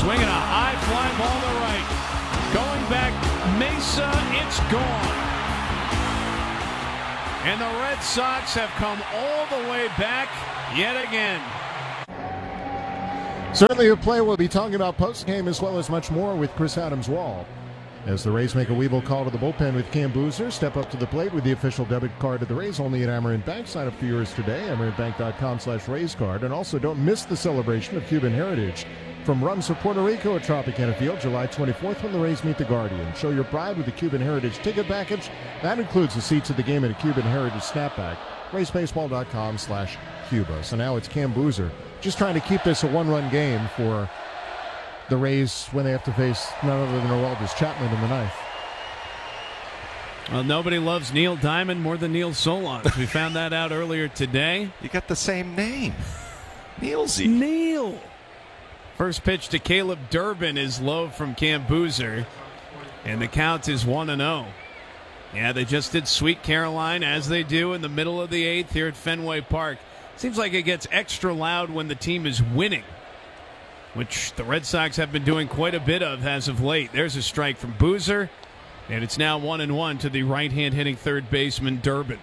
Swinging a high fly ball to right. Going back, Mesa, it's gone. And the Red Sox have come all the way back yet again. Certainly a play we'll be talking about post-game as well as much more with Chris Adams-Wall. As the Rays make a Weeble call to the bullpen with Cam Boozer, step up to the plate with the official debit card of the Rays only at Amerant Bank. Sign up for yours today, amerantbank.com/RaysCard. And also don't miss the celebration of Cuban heritage from Rums of Puerto Rico at Tropicana Field, July 24th when the Rays meet the Guardians. Show your pride with the Cuban Heritage ticket package. That includes the seats of the game at a Cuban Heritage snapback. RaysBaseball.com/Cuba. So now it's Cam Boozer just trying to keep this a one-run game for the Rays when they have to face none other than Aroldis Chapman in the ninth. Well, nobody loves Neil Diamond more than Neil Solondz. We found that out earlier today. You got the same name. Neilsy. Neil. First pitch to Caleb Durbin is low from Cam Boozer, and the count is 1-0. Yeah, they just did Sweet Caroline, as they do in the middle of the eighth here at Fenway Park. Seems like it gets extra loud when the team is winning, which the Red Sox have been doing quite a bit of as of late. There's a strike from Boozer, and it's now 1-1 to the right-hand hitting third baseman Durbin.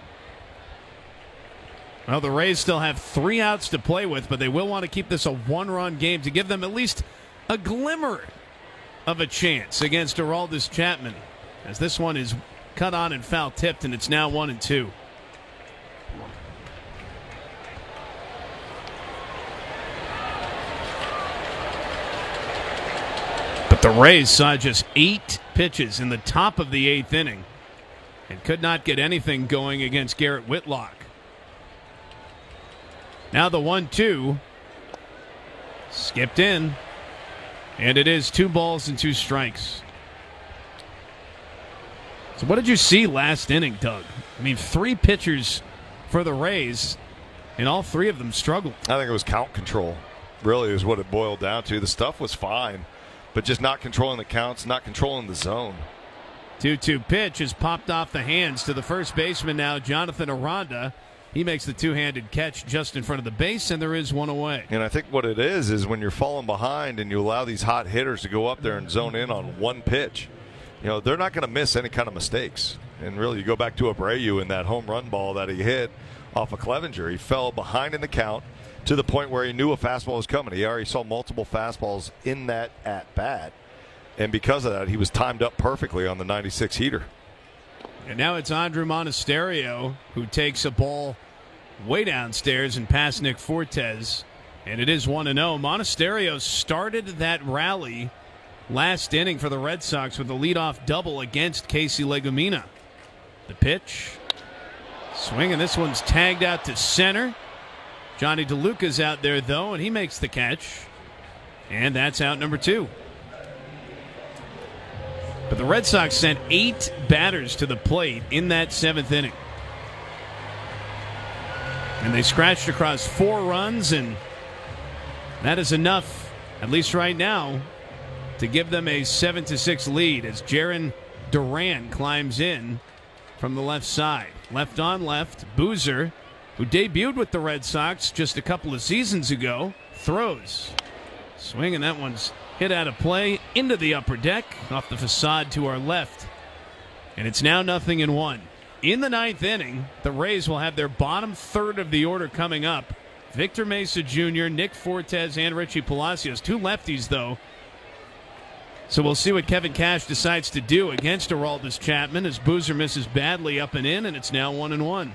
Well, the Rays still have 3 outs to play with, but they will want to keep this a one-run game to give them at least a glimmer of a chance against Aroldis Chapman, as this one is cut on and foul-tipped, and it's now 1-2. But the Rays saw just 8 pitches in the top of the 8th inning and could not get anything going against Garrett Whitlock. Now the 1-2 skipped in, and it is 2 balls and 2 strikes. So what did you see last inning, Doug? I mean, 3 pitchers for the Rays, and all 3 of them struggled. I think it was count control, really, is what it boiled down to. The stuff was fine, but just not controlling the counts, not controlling the zone. 2-2 pitch is popped off the hands to the first baseman now, Jonathan Aranda. He makes the two-handed catch just in front of the base, and there is one away. And I think what it is when you're falling behind and you allow these hot hitters to go up there and zone in on one pitch, they're not going to miss any kind of mistakes. And really, you go back to Abreu in that home run ball that he hit off of Clevenger. He fell behind in the count to the point where he knew a fastball was coming. He already saw multiple fastballs in that at-bat. And because of that, he was timed up perfectly on the 96 heater. And now it's Andrew Monasterio who takes a ball way downstairs and past Nick Fortes. And it is 1-0. Monasterio started that rally last inning for the Red Sox with a leadoff double against Casey Legumina. The pitch. Swing, and this one's tagged out to center. Johnny DeLuca's out there, though, and he makes the catch. And that's out number 2. But the Red Sox sent 8 batters to the plate in that 7th inning. And they scratched across 4 runs, and that is enough, at least right now, to give them a 7-6 lead as Jarren Duran climbs in from the left side. Left on left, Boozer, who debuted with the Red Sox just a couple of seasons ago, throws. Swing, and that one's hit out of play into the upper deck off the facade to our left. And it's now 0-1. In the 9th inning, the Rays will have their bottom third of the order coming up. Victor Mesa Jr., Nick Fortes, and Richie Palacios. 2 lefties, though. So we'll see what Kevin Cash decides to do against Aroldis Chapman as Boozer misses badly up and in, and it's now 1-1.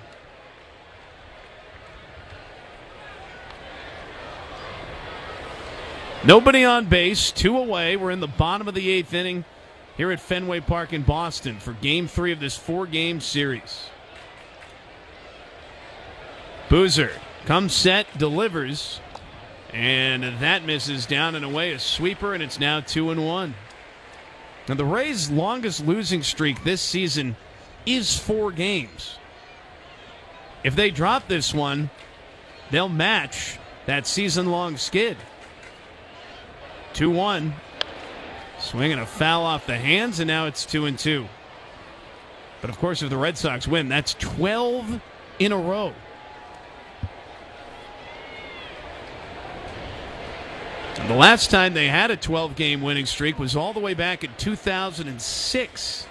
Nobody on base, 2 away. We're in the bottom of the 8th inning here at Fenway Park in Boston for Game 3 of this 4-game series. Boozer comes set, delivers, and that misses down and away, a sweeper, and it's now 2-1. Now the Rays' longest losing streak this season is 4 games. If they drop this one, they'll match that season-long skid. 2-1. Swinging a foul off the hands, and now it's 2-2. But of course, if the Red Sox win, that's 12 in a row. The last time they had a 12-game winning streak was all the way back in 2006.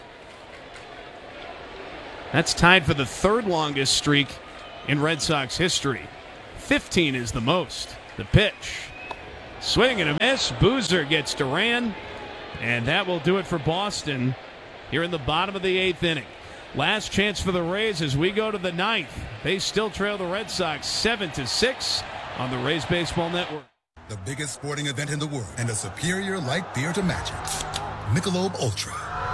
That's tied for the third longest streak in Red Sox history. 15 is the most. The pitch. Swing and a miss. Boozer gets Duran. And that will do it for Boston here in the bottom of the 8th inning. Last chance for the Rays as we go to the 9th. They still trail the Red Sox 7-6 on the Rays Baseball Network. The biggest sporting event in the world and a superior light beer to match it. Michelob Ultra.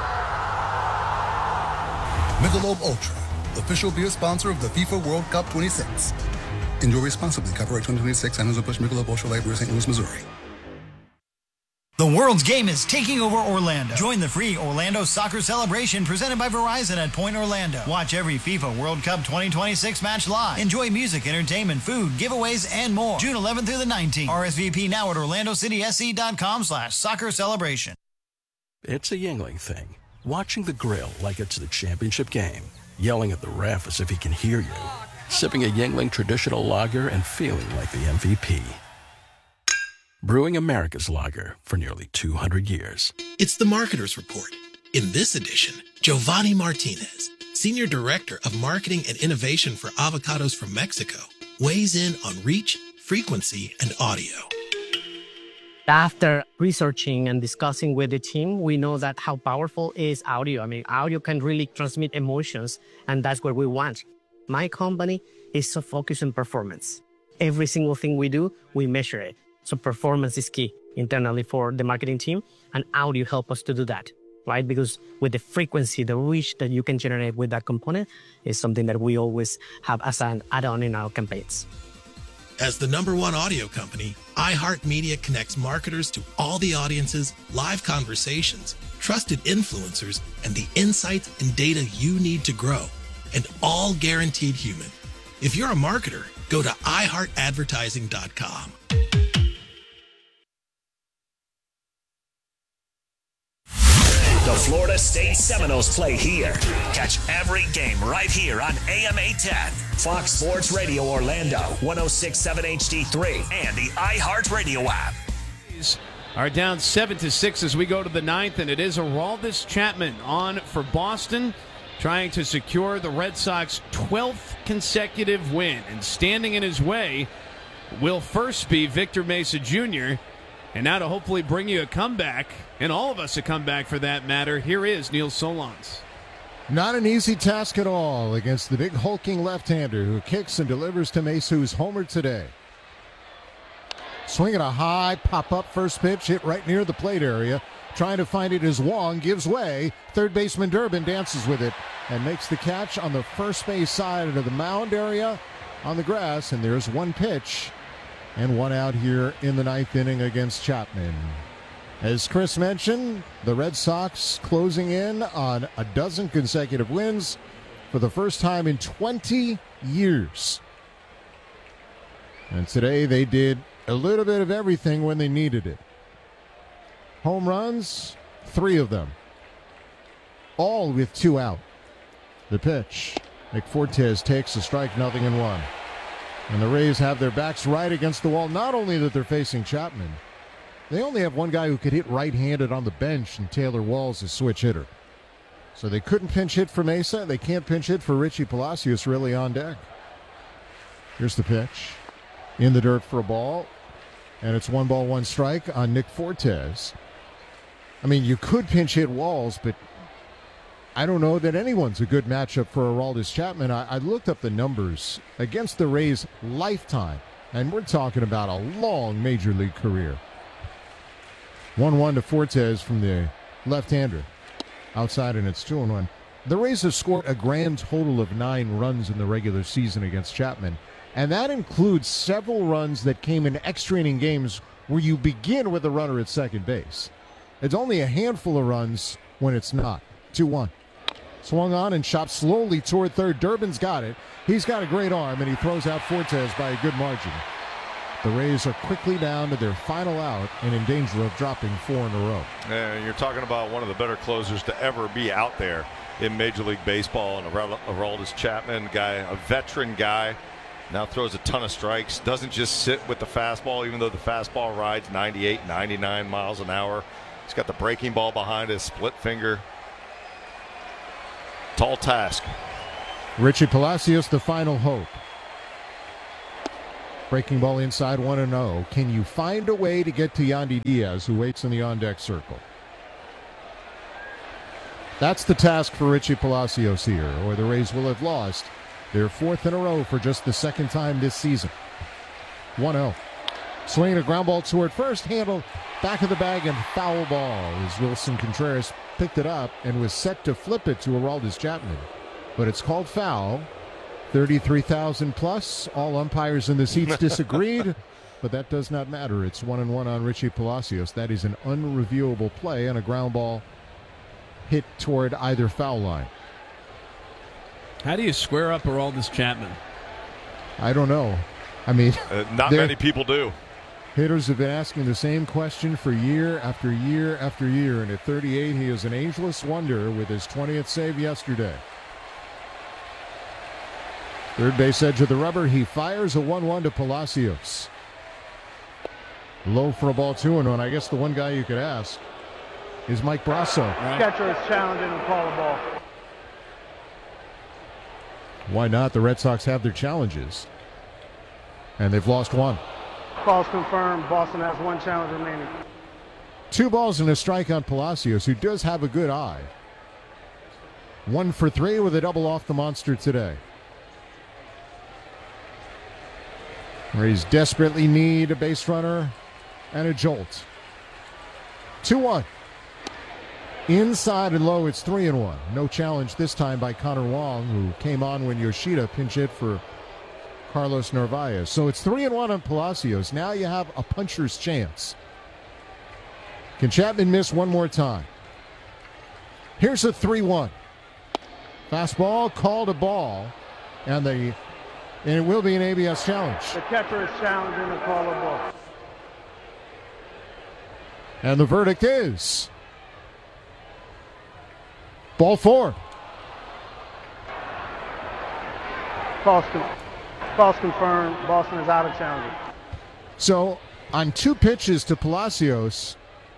Michelob Ultra, official beer sponsor of the FIFA World Cup 26. Enjoy responsibly. Copyright 2026. Anheuser-Busch Michelob Ultra Light Beer, St. Louis, Missouri. The world's game is taking over Orlando. Join the free Orlando Soccer Celebration presented by Verizon at Point Orlando. Watch every FIFA World Cup 2026 match live. Enjoy music, entertainment, food, giveaways, and more. June 11th through the 19th. RSVP now at orlandocitysc.com/soccer celebration. It's a Yuengling thing. Watching the grill like it's the championship game. Yelling at the ref as if he can hear you. Sipping a Yuengling traditional lager and feeling like the MVP. Brewing America's lager for nearly 200 years. It's the Marketer's Report. In this edition, Giovanni Martinez, Senior Director of Marketing and Innovation for Avocados from Mexico, weighs in on reach, frequency, and audio. After researching and discussing with the team, we know that how powerful is audio. I mean, audio can really transmit emotions, and that's what we want. My company is so focused on performance. Every single thing we do, we measure it. So performance is key internally for the marketing team, and audio help us to do that, right? Because with the frequency, the reach that you can generate with that component is something that we always have as an add-on in our campaigns. As the #1 audio company, iHeartMedia connects marketers to all the audiences, live conversations, trusted influencers, and the insights and data you need to grow, and all guaranteed human. If you're a marketer, go to iHeartAdvertising.com. The Florida State Seminoles play here. Catch every game right here on AM 810, Fox Sports Radio Orlando, 106.7 HD3, and the iHeartRadio app. Are down 7-6 as we go to the 9th, and it is Aroldis Chapman on for Boston, trying to secure the Red Sox 12th consecutive win. And standing in his way will first be Victor Mesa Jr., and now to hopefully bring you a comeback, and all of us a comeback for that matter, here is Neil Solondz. Not an easy task at all against the big hulking left-hander who kicks and delivers to Mesa, who's homered today. Swinging a high pop-up first pitch, hit right near the plate area. Trying to find it as Wong gives way. Third baseman Durbin dances with it and makes the catch on the first base side of the mound area on the grass, and there's one pitch. And one out here in the 9th inning against Chapman. As Chris mentioned, the Red Sox closing in on a dozen consecutive wins for the first time in 20 years. And today they did a little bit of everything when they needed it. Home runs, 3 of them. All with 2 out. The pitch. Nick Fortes takes a strike, 0-1. And the Rays have their backs right against the wall. Not only that they're facing Chapman, they only have one guy who could hit right-handed on the bench, and Taylor Walls is switch hitter. So they couldn't pinch hit for Mesa. They can't pinch hit for Richie Palacios really on deck. Here's the pitch. In the dirt for a ball. And it's 1-1 strike on Nick Fortes. I mean, you could pinch hit Walls, but I don't know that anyone's a good matchup for Aroldis Chapman. I looked up the numbers against the Rays lifetime, and we're talking about a long major league career. 1-1 to Fortes from the left-hander. Outside, and it's 2-1. The Rays have scored a grand total of 9 runs in the regular season against Chapman, and that includes several runs that came in extra inning games where you begin with a runner at second base. It's only a handful of runs when it's not. 2-1. Swung on and chopped slowly toward third. Durbin's got it. He's got a great arm, and he throws out Fortes by a good margin. The Rays are quickly down to their final out and in danger of dropping 4 in a row. Yeah, you're talking about one of the better closers to ever be out there in Major League Baseball, and Aroldis Chapman, a veteran guy. Now throws a ton of strikes. Doesn't just sit with the fastball, even though the fastball rides 98, 99 miles an hour. He's got the breaking ball behind his split finger. Tall task. Richie Palacios, the final hope. Breaking ball inside 1-0. Can you find a way to get to Yandy Diaz, who waits in the on-deck circle? That's the task for Richie Palacios here, or the Rays will have lost their 4th in a row for just the 2nd time this season. 1-0. Swinging a ground ball toward first, handled back of the bag and foul ball as Wilson Contreras picked it up and was set to flip it to Aroldis Chapman. But it's called foul. 33,000 plus. All umpires in the seats disagreed, but that does not matter. It's 1-1 on Richie Palacios. That is an unreviewable play on a ground ball hit toward either foul line. How do you square up Aroldis Chapman? I don't know. I mean, not many people do. Hitters have been asking the same question for year after year after year, and at 38, he is an ageless wonder with his 20th save yesterday. Third base edge of the rubber. He fires a 1-1 to Palacios. Low for a ball, 2-1. I guess the one guy you could ask is Mike Brasso. Right. Catcher is challenging and call the ball. Why not? The Red Sox have their challenges, and they've lost one. Call's confirmed. Boston has one challenge remaining. 2 balls and a strike on Palacios, who does have a good eye. 1 for 3 with a double off the monster today. Rays desperately need a base runner and a jolt. 2-1. Inside and low, it's 3-1. No challenge this time by Connor Wong, who came on when Yoshida pinch hit for Carlos Narvaez. So it's 3-1 on Palacios. Now you have a puncher's chance. Can Chapman miss one more time? Here's a 3-1. Fastball, called a ball, and it will be an ABS challenge. The catcher is challenging the call of ball. And the verdict is ball 4. False confirmed. Boston is out of challenge. So on 2 pitches to Palacios,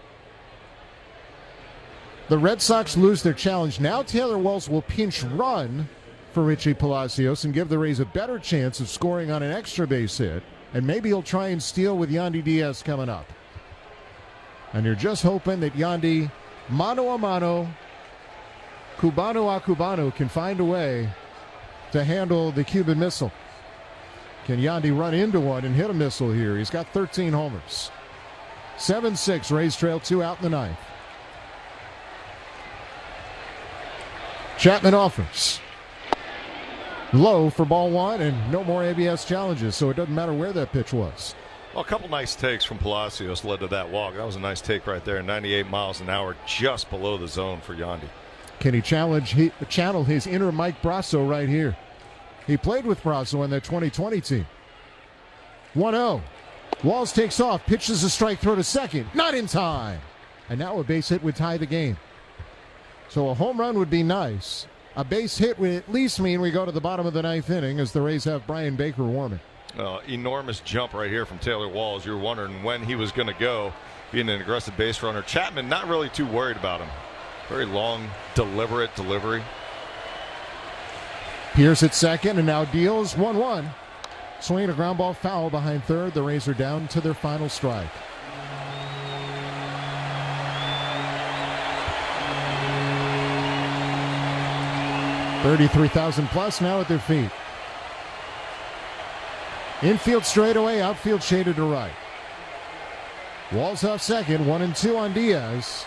the Red Sox lose their challenge. Now Taylor Walls will pinch run for Richie Palacios and give the Rays a better chance of scoring on an extra base hit. And maybe he'll try and steal with Yandy Diaz coming up. And you're just hoping that Yandy, mano a mano, Cubano a Cubano, can find a way to handle the Cuban missile. Can Yandy run into one and hit a missile here? He's got 13 homers. 7-6, Rays trail 2 out in the 9th. Chapman offers. Low for ball 1 and no more ABS challenges, so it doesn't matter where that pitch was. Well, a couple nice takes from Palacios led to that walk. That was a nice take right there. 98 miles an hour, just below the zone for Yandy. Can he channel his inner Mike Brasso right here? He played with Brasso on that 2020 team. 1-0. Walls takes off, pitches a strike throw to second. Not in time. And now a base hit would tie the game. So a home run would be nice. A base hit would at least mean we go to the bottom of the 9th inning as the Rays have Brian Baker warming. Enormous jump right here from Taylor Walls. You're wondering when he was going to go, being an aggressive base runner. Chapman not really too worried about him. Very long, deliberate delivery. Pierce at second and now deals 1-1. Swinging a ground ball foul behind third. The Rays are down to their final strike. $33,000 plus now at their feet. Infield straightaway, outfield shaded to right. Walls off second, 1-2 on Diaz.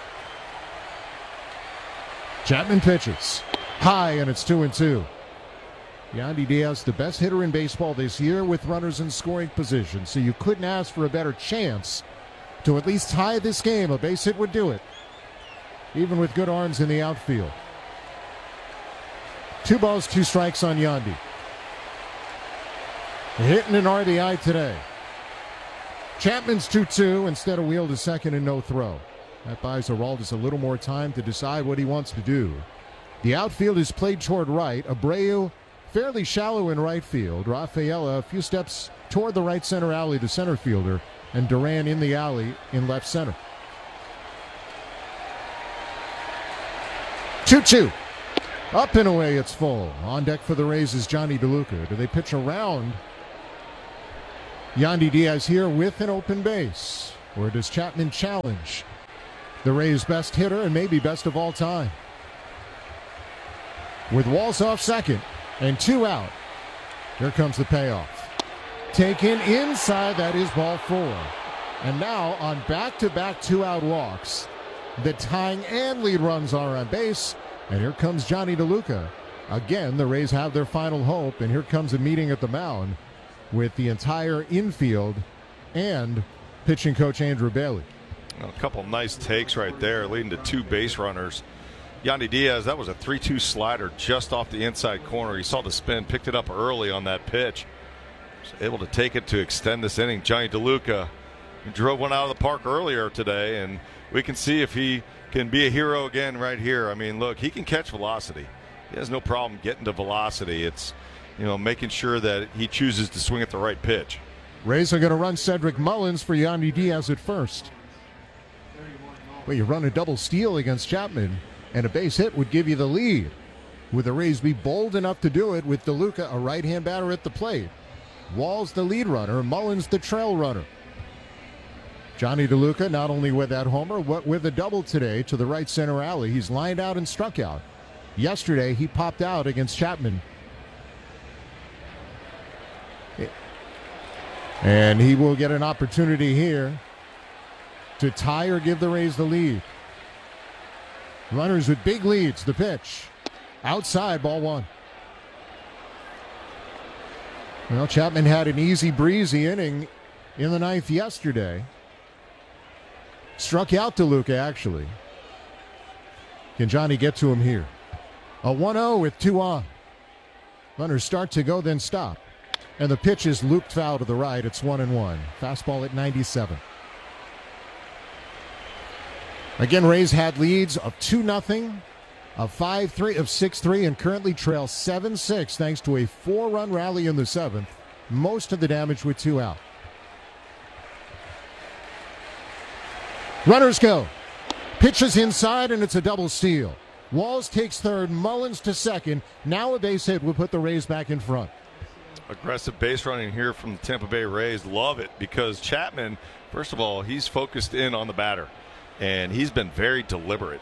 Chapman pitches. High, and it's 2-2. Yandy Diaz, the best hitter in baseball this year with runners in scoring position, so you couldn't ask for a better chance to at least tie this game. A base hit would do it, even with good arms in the outfield. 2 balls, 2 strikes on Yandy. Hitting an RBI today. Chapman's 2-2 instead of wheel to second and no throw. That buys Aroldis a little more time to decide what he wants to do. The outfield is played toward right. Abreu fairly shallow in right field. Rafaela a few steps toward the right center alley to center fielder, and Duran in the alley in left center. 2-2. Up and away, it's full. On deck for the Rays is Johnny DeLuca. Do they pitch around Yandy Diaz here with an open base? Or does Chapman challenge the Rays' best hitter and maybe best of all time? With Walls off second and 2 out, here comes the payoff. Taken inside, that is ball 4. And now on back-to-back 2-out walks, the tying and lead runs are on base. And here comes Johnny DeLuca. Again, the Rays have their final hope, and here comes a meeting at the mound with the entire infield and pitching coach Andrew Bailey. A couple nice takes right there, leading to 2 base runners. Yandy Diaz, that was a 3-2 slider just off the inside corner. He saw the spin, picked it up early on that pitch. Was able to take it to extend this inning. Johnny DeLuca drove one out of the park earlier today, and we can see if he can be a hero again right here. I mean, look, he can catch velocity. He has no problem getting to velocity. It's, making sure that he chooses to swing at the right pitch. Rays are going to run Cedric Mullins for Yandy Diaz at first. Well, you run a double steal against Chapman, and a base hit would give you the lead. Would the Rays be bold enough to do it with DeLuca, a right-hand batter at the plate? Walls the lead runner, Mullins the trail runner. Johnny DeLuca not only with that homer, but with a double today to the right center alley. He's lined out and struck out. Yesterday, he popped out against Chapman. And he will get an opportunity here to tie or give the Rays the lead. Runners with big leads, the pitch. Outside, ball 1. Well, Chapman had an easy breezy inning in the 9th yesterday. Struck out DeLuca, actually. Can Johnny get to him here? A 1-0 with 2 on. Runners start to go, then stop. And the pitch is looped foul to the right. It's 1-1. Fastball at 97. Again, Rays had leads of 2-0, of 5-3, of 6-3, and currently trail 7-6 thanks to a 4-run rally in the 7th. Most of the damage with 2 out. Runners go. Pitches inside, and it's a double steal. Walls takes third, Mullins to second. Now a base hit will put the Rays back in front. Aggressive base running here from the Tampa Bay Rays. Love it because Chapman, first of all, he's focused in on the batter, and he's been very deliberate.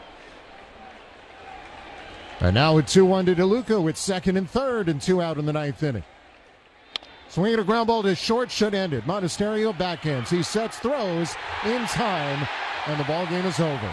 And now with 2-1 to DeLuca with second and third and 2 out in the 9th inning. Swinging a ground ball to short, should end it. Monasterio backhands. He sets, throws in time, and the ball game is over.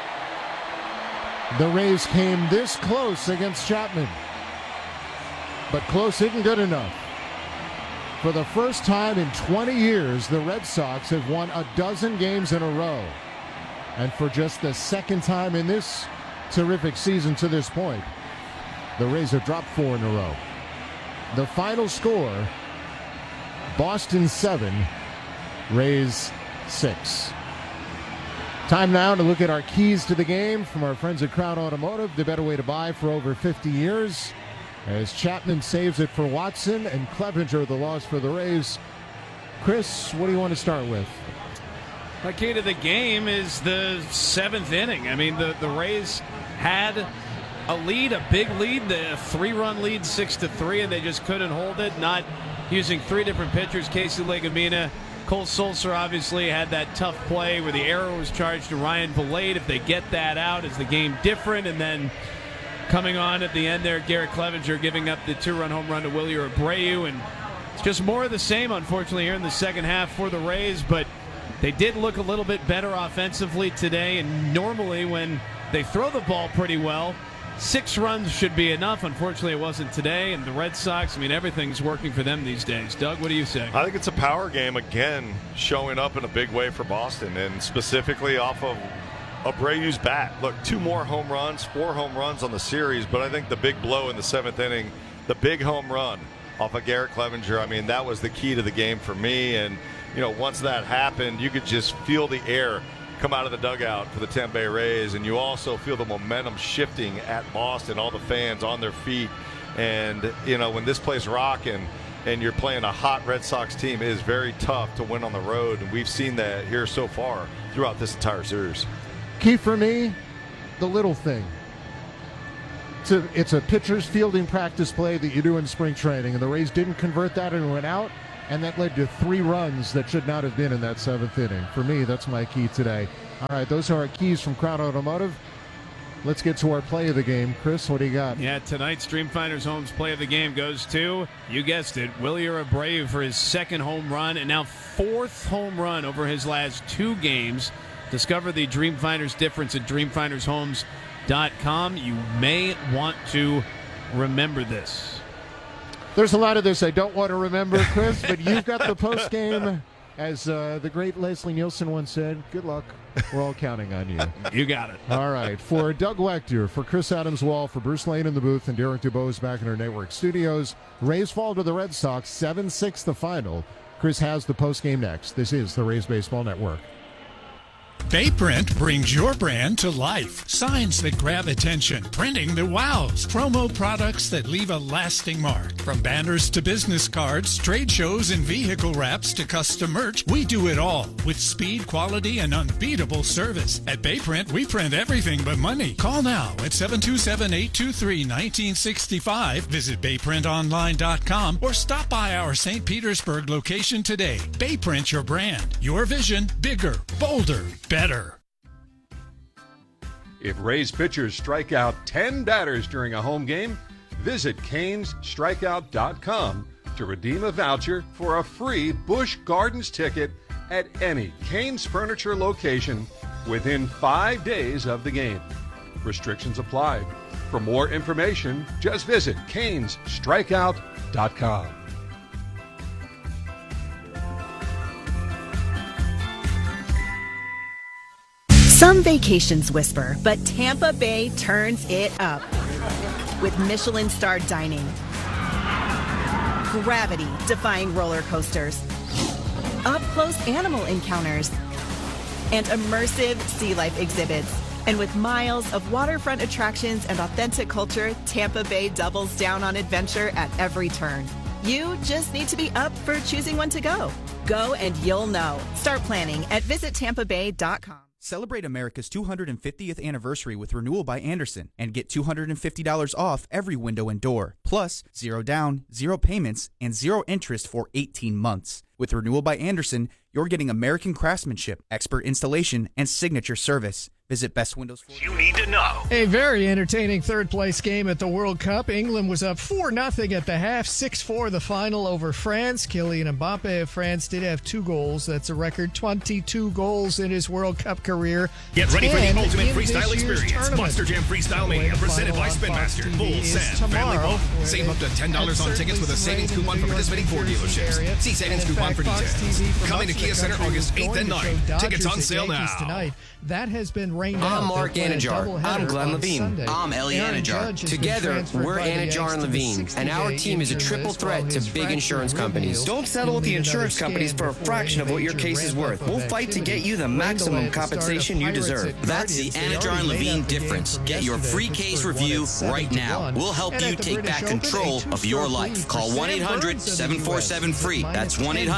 The Rays came this close against Chapman, but close isn't good enough. For the first time in 20 years, the Red Sox have won 12 games in a row. And for just the second time in this terrific season to this point, the Rays have dropped 4 in a row. The final score, Boston 7, Rays 6. Time now to look at our keys to the game from our friends at Crown Automotive, the better way to buy for over 50 years. As Chapman saves it for Watson and Clevenger the loss for the Rays. Chris, what do you want to start with? My key to the game is the 7th inning. I mean, the Rays had a lead, a big lead, the 3-run lead, 6-3, and they just couldn't hold it. Not using 3 different pitchers. Casey Legumina, Cole Sulser obviously had that tough play where the error was charged to Ryan Vilade. If they get that out, is the game different? And then coming on at the end there, Garrett Clevenger giving up the 2-run home run to Willie Abreu. And it's just more of the same, unfortunately, here in the second half for the Rays. But they did look a little bit better offensively today. And normally when they throw the ball pretty well, 6 runs should be enough. Unfortunately, it wasn't today. And the Red Sox, I mean, everything's working for them these days. Doug, what do you say? I think it's a power game again, showing up in a big way for Boston, and specifically off of Abreu's bat. Look, 2 more home runs, 4 home runs on the series, but I think the big blow in the 7th inning, the big home run off of Garrett Clevenger, I mean, that was the key to the game for me. And, once that happened, you could just feel the air come out of the dugout for the Tampa Bay Rays, and you also feel the momentum shifting at Boston, all the fans on their feet, And, when this place rocking and you're playing a hot Red Sox team, it is very tough to win on the road. And we've seen that here so far throughout this entire series. Key for me, the little thing. It's a pitcher's fielding practice play that you do in spring training, and the Rays didn't convert that and went out, and that led to 3 runs that should not have been in that 7th inning. For me, that's my key today. All right, those are our keys from Crown Automotive. Let's get to our play of the game. Chris, what do you got? Yeah, tonight's Dreamfinders Homes play of the game goes to, you guessed it, Wilyer Abreu for his 2nd home run and now 4th home run over his last 2 games. Discover the Dreamfinders difference at dreamfindershomes.com. You may want to remember this. There's a lot of this I don't want to remember, Chris, but you've got the post game. As the great Leslie Nielsen once said, good luck. We're all counting on you. You got it. All right. For Doug Wechter, for Chris Adams-Wall, for Bruce Lane in the booth, and Derek DuBose back in our network studios, Rays fall to the Red Sox, 7-6 the final. Chris has the post game next. This is the Rays Baseball Network. Bayprint brings your brand to life. Signs that grab attention, printing that wows, promo products that leave a lasting mark. From banners to business cards, trade shows and vehicle wraps to custom merch, we do it all with speed, quality, and unbeatable service. At Bayprint, we print everything but money. Call now at 727-823-1965. Visit bayprintonline.com or stop by our St. Petersburg location today. Bayprint your brand. Your vision, bigger, bolder, better. If Rays pitchers strike out 10 batters during a home game, visit CanesStrikeout.com to redeem a voucher for a free Busch Gardens ticket at any Canes Furniture location within 5 days of the game. Restrictions apply. For more information, just visit CanesStrikeout.com. Some vacations whisper, but Tampa Bay turns it up with Michelin-starred dining, gravity-defying roller coasters, up-close animal encounters, and immersive sea life exhibits. And with miles of waterfront attractions and authentic culture, Tampa Bay doubles down on adventure at every turn. You just need to be up for choosing one to go. Go and you'll know. Start planning at visitTampaBay.com. Celebrate America's 250th anniversary with Renewal by Andersen and get $250 off every window and door. Plus, 0 down, 0 payments, and 0 interest for 18 months. With Renewal by Andersen, you're getting American craftsmanship, expert installation, and signature service. Visit Best Windows for you need to know. A very entertaining third-place game at the World Cup. England was up 4-0 at the half, 6-4 the final over France. Kylian Mbappe of France did have 2 goals. That's a record 22 goals in his World Cup career. Get ready for the ultimate freestyle experience. Monster Jam Freestyle Mania, presented by Spin Master. Full Send Family Fun. Save up to $10 on tickets with a savings coupon for participating Ford dealerships. See savings coupon for details. Coming to Kia Center August 8th and 9th. Tickets on sale now. Tonight. That has been rained out. I'm Mark Anajar. I'm Glenn Levine. I'm Ellie Anajar. Together, we're Anajar and Levine, and our team is a triple threat to big insurance companies. Don't settle with the insurance companies for a fraction of what your case is worth. We'll fight to get you the maximum compensation you deserve. That's the Anajar and Levine difference. Get your free case review right now. We'll help you take back control of your life. Call 1-800-747-FREE. That's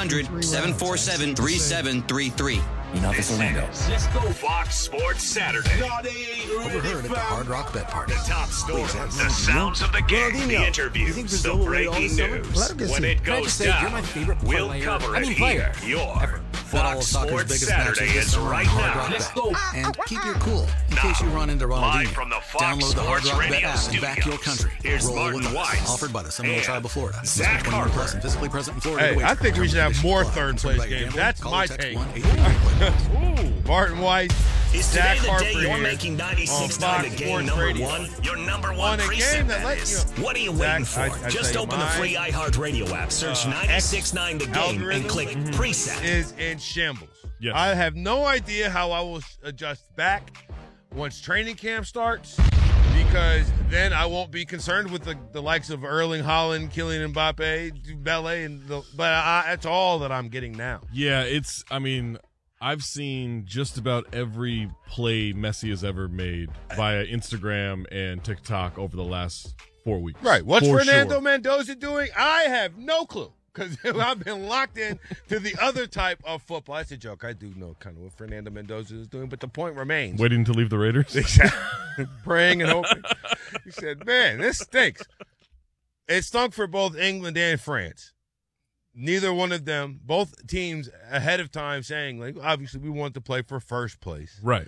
1-800-747-3733. Enough Orlando. Cisco Fox Sports Saturday. Overheard at the Hard Rock Bet Party. The top stories, the sounds of the game, the interviews, the breaking news. When it goes down, we'll cover it here. Your Fox Sports Saturday is right now. And keep your cool in case you run into Ronaldinho. Live from the Fox Sports Radio app and back your country. Here's Roll Martin with us. Weiss Offered by the Seminole Tribe of Florida. Zach Harper. And physically present in Florida. Hey, I think we should have more third-place games. That's my take. Martin Weiss, Is Zach today the Harper day you're here making 96.9 the game number Radio. one? Your number one preset that is. What are you waiting for? Just open the free iHeartRadio app, search 96.9 the game, and click preset. Is in shambles. Yes. I have no idea how I will adjust back once training camp starts, because then I won't be concerned with the likes of Erling Haaland, Kylian Mbappe, Dembele, but that's all that I'm getting now. Yeah, I've seen just about every play Messi has ever made via Instagram and TikTok over the last 4 weeks. Right. What's For Fernando sure. Mendoza doing? I have no clue because I've been locked in to the other type of football. That's a joke. I do know kind of what Fernando Mendoza is doing, but the point remains. Waiting to leave the Raiders? Praying and hoping. He said, man, this stinks. It stunk for both England and France. Neither one of them, both teams ahead of time saying, like, obviously we want to play for first place. Right.